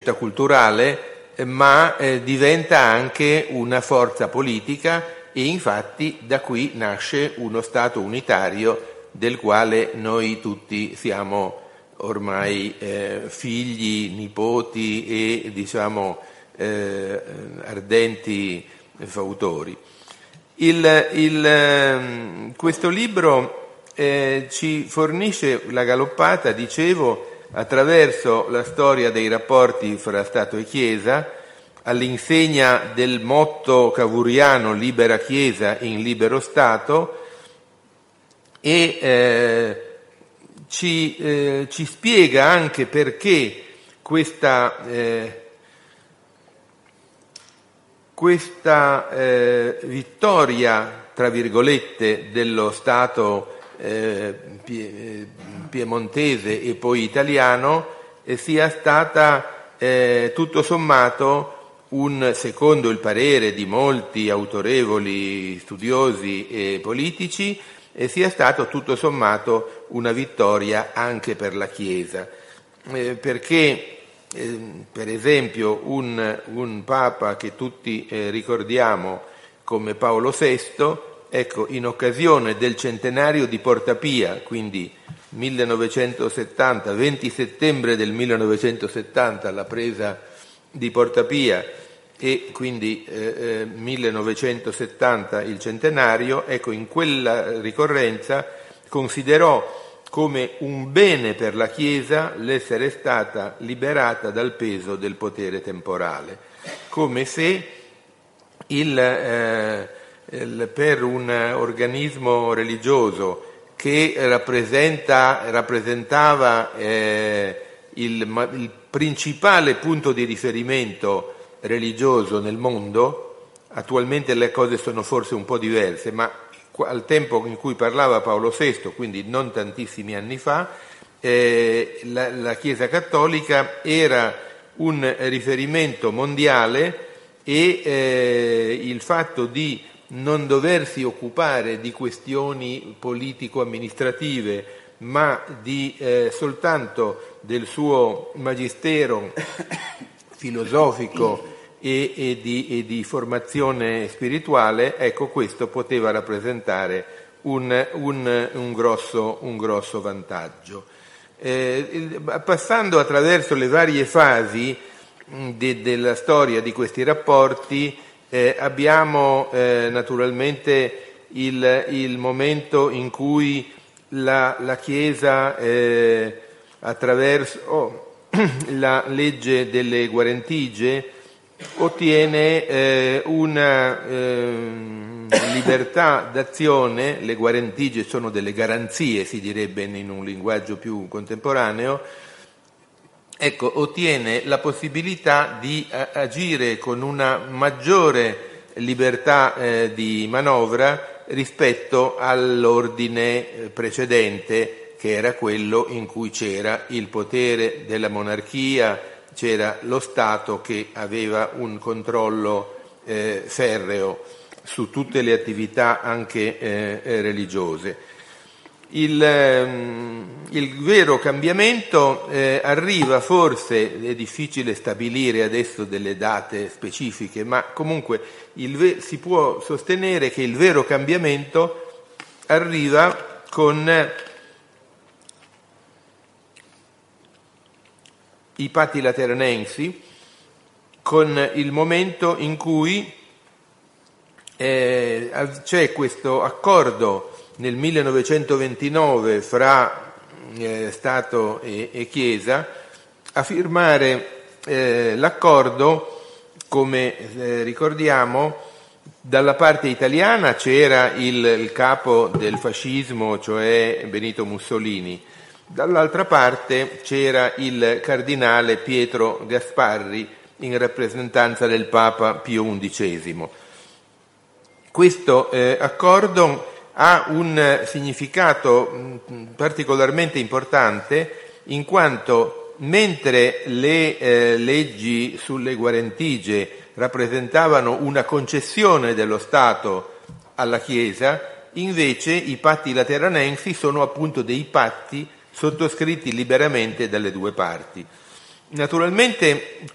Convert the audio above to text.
culturale, ma diventa anche una forza politica, e infatti da qui nasce uno Stato unitario del quale noi tutti siamo ormai figli, nipoti e ardenti fautori. Questo libro ci fornisce la galoppata, dicevo, attraverso la storia dei rapporti fra Stato e Chiesa, all'insegna del motto cavouriano libera Chiesa in libero Stato, e ci spiega anche perché questa vittoria, tra virgolette, dello Stato piemontese e poi italiano sia stata tutto sommato secondo il parere di molti autorevoli studiosi e politici, sia stato tutto sommato una vittoria anche per la Chiesa, perché per esempio un Papa che tutti ricordiamo come Paolo VI, ecco, in occasione del centenario di Porta Pia, quindi 1970, 20 settembre del 1970 la presa di Porta Pia, e quindi 1970 il centenario, ecco, in quella ricorrenza considerò come un bene per la Chiesa l'essere stata liberata dal peso del potere temporale, come se per un organismo religioso che rappresentava il principale punto di riferimento religioso nel mondo. Attualmente le cose sono forse un po' diverse, ma al tempo in cui parlava Paolo VI, quindi non tantissimi anni fa, la Chiesa Cattolica era un riferimento mondiale, e il fatto di non doversi occupare di questioni politico-amministrative, ma soltanto del suo magistero filosofico e di formazione spirituale, ecco, questo poteva rappresentare un grosso vantaggio. Passando attraverso le varie fasi della storia di questi rapporti, abbiamo naturalmente il momento in cui la Chiesa, attraverso la legge delle guarentigie, ottiene una libertà d'azione. Le guarentigie sono delle garanzie, si direbbe in un linguaggio più contemporaneo. Ecco, ottiene la possibilità di agire con una maggiore libertà di manovra rispetto all'ordine precedente, che era quello in cui c'era il potere della monarchia, c'era lo Stato che aveva un controllo ferreo su tutte le attività anche religiose. Il vero cambiamento arriva, forse è difficile stabilire adesso delle date specifiche, ma comunque si può sostenere che il vero cambiamento arriva con i Patti Lateranensi, con il momento in cui c'è questo accordo nel 1929 fra Stato e Chiesa. A firmare l'accordo, come ricordiamo, dalla parte italiana c'era il capo del fascismo, cioè Benito Mussolini. Dall'altra parte c'era il cardinale Pietro Gasparri in rappresentanza del Papa Pio XI. Questo accordo ha un significato particolarmente importante, in quanto mentre le leggi sulle guarentigie rappresentavano una concessione dello Stato alla Chiesa, invece i Patti Lateranensi sono appunto dei patti sottoscritti liberamente dalle due parti. Naturalmente